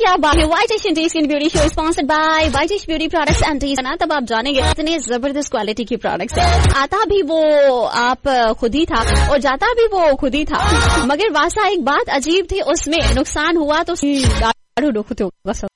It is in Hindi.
क्या बात है। Whitish Indian beauty show sponsored by whitish beauty products and tease ना, तब आप जानेंगे इतने जबरदस्त क्वालिटी की प्रोडक्ट्स है। आता भी वो आप खुद ही था और जाता भी वो खुद ही था, मगर वासा एक बात अजीब थी, उसमें नुकसान हुआ तो दुख